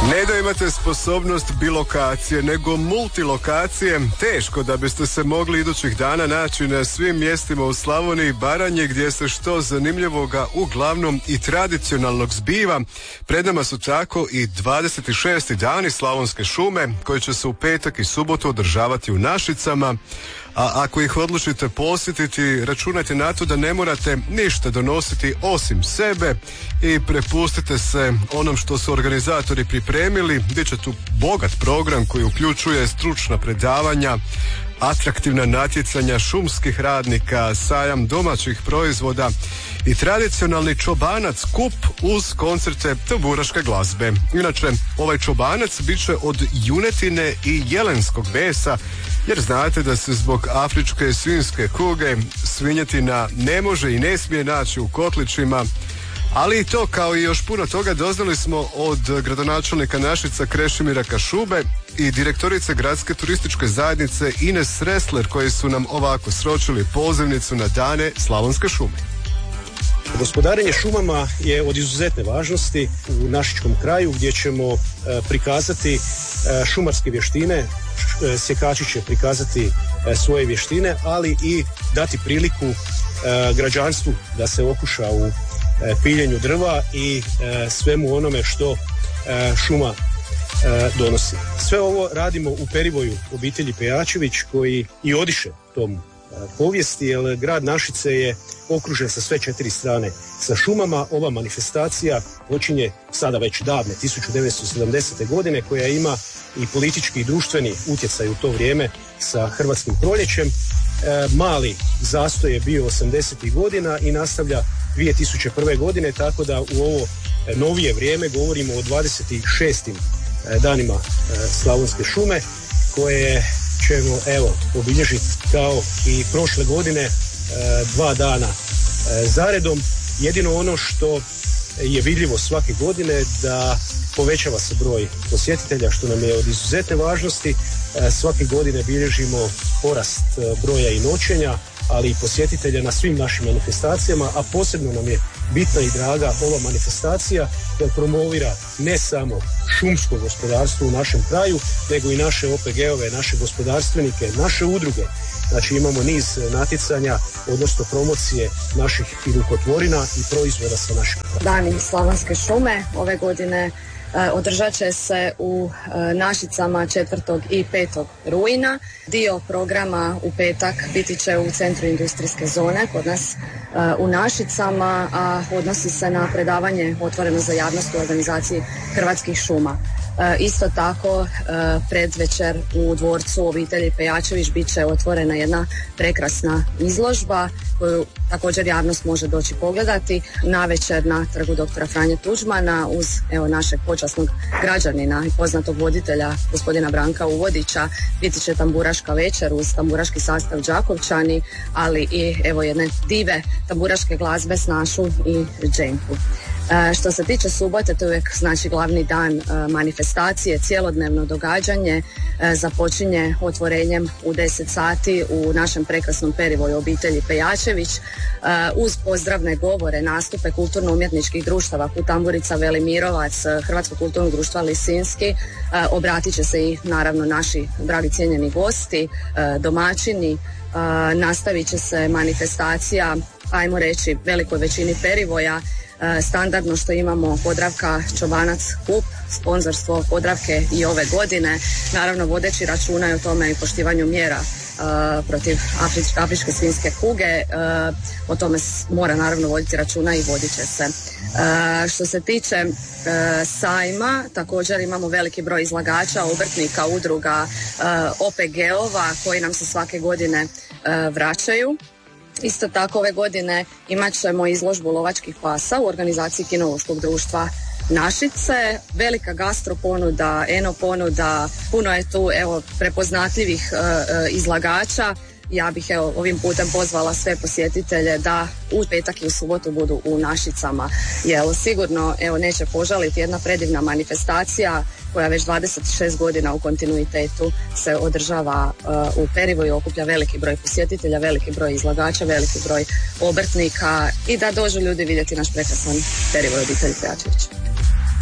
Ne da imate sposobnost bilokacije, nego multilokacije. Teško da biste se mogli idućih dana naći na svim mjestima u Slavoniji i Baranji gdje se što zanimljivoga uglavnom i tradicionalnog zbiva. Pred nama su tako i 26. dani Slavonske šume koji će se u petak i subotu održavati u Našicama. A ako ih odlučite posjetiti, računajte na to da ne morate ništa donositi osim sebe i prepustite se onom što su organizatori pripremili. Biće tu bogat program koji uključuje stručna predavanja, atraktivna natjecanja šumskih radnika, sajam domaćih proizvoda i tradicionalni čobanac kup uz koncerte tamburaške glazbe. Inače, ovaj čobanac bit će od junetine i jelenskog mesa, jer znate da se zbog afričke svinjske kuge svinjetina ne može i ne smije naći u kotlićima. Ali i to, kao i još puno toga, doznali smo od gradonačelnika Našica Krešimira Kašube i direktorice gradske turističke zajednice Ines Resler, koji su nam ovako sročili pozivnicu na dane Slavonske šume. Gospodarenje šumama je od izuzetne važnosti u našičkom kraju, gdje ćemo prikazati šumarske vještine. Sjekači će prikazati svoje vještine, ali i dati priliku građanstvu da se okuša u piljenju drva i svemu onome što šuma donosi. Sve ovo radimo u perivoju obitelji Pejačević, koji i odiše tom povijesti, jer grad Našice je okružen sa sve 4 strane sa šumama. Ova manifestacija počinje sada već davne 1970. godine, koja ima i politički i društveni utjecaj u to vrijeme sa Hrvatskim proljećem. Mali zastoj je bio 80. godina i nastavlja 2001. godine, tako da u ovo novije vrijeme govorimo o 26. danima Slavonske šume, koje ćemo obilježiti kao i prošle godine 2 dana zaredom. Jedino ono što je vidljivo svake godine da povećava se broj posjetitelja, što nam je od izuzetne važnosti. Svake godine bilježimo porast broja i noćenja, ali i posjetitelja na svim našim manifestacijama, a posebno nam je bitna i draga ova manifestacija koja promovira ne samo šumsko gospodarstvo u našem kraju, nego i naše OPG-ove, naše gospodarstvenike, naše udruge. Znači imamo niz natjecanja, odnosno promocije naših i rukotvorina i proizvoda sa našim krajem. Dani Slavonske šume ove godine održat će se u Našicama 4. i 5. rujna. Dio programa u petak biti će u centru industrijske zone kod nas u Našicama, a odnosi se na predavanje otvoreno za javnost u organizaciji Hrvatskih šuma. Isto tako predvečer u dvorcu obitelji Pejačević bit će otvorena jedna prekrasna izložba koju također javnost može doći pogledati. Navečer na trgu doktora Franje Tuđmana uz našeg počasnog građanina i poznatog voditelja gospodina Branka Uvodića biti će tamburaška večer uz tamburaški sastav Đakovčani, ali i jedne dive tamburaške glazbe Snašu i Dženku. Što se tiče subote, to je uvijek glavni dan manifestacije, cjelodnevno događanje. Započinje otvorenjem u 10 sati u našem prekrasnom perivoju obitelji Pejačević uz pozdravne govore, nastupe kulturno-umjetničkih društava Kutamburica, Velimirovac, Hrvatskog kulturnog društva Lisinski. Obratit će se i naravno naši dragi cijenjeni gosti, domaćini. Nastavit će se manifestacija, ajmo reći, velikoj većini perivoja. Standardno što imamo Podravka Čobanac kup, sponzorstvo Podravke i ove godine, naravno vodeći računa i o tome i poštivanju mjera protiv afričke svinjske kuge. O tome mora naravno voditi računa i vodit će se. Što se tiče sajma, također imamo veliki broj izlagača, obrtnika, udruga, OPG-ova koji nam se svake godine vraćaju. Isto tako ove godine imat ćemo izložbu lovačkih pasa u organizaciji Kinološkog društva Našice. Velika gastro ponuda, eno ponuda, puno je tu prepoznatljivih izlagača. Ja bih ovim putem pozvala sve posjetitelje da u petak i u subotu budu u Našicama, jer sigurno neće požaliti jedna predivna manifestacija koja već 26 godina u kontinuitetu se održava u perivoju, okuplja veliki broj posjetitelja, veliki broj izlagača, veliki broj obrtnika i da dođu ljudi vidjeti naš prekrasan perivoj obitelji Pejačević.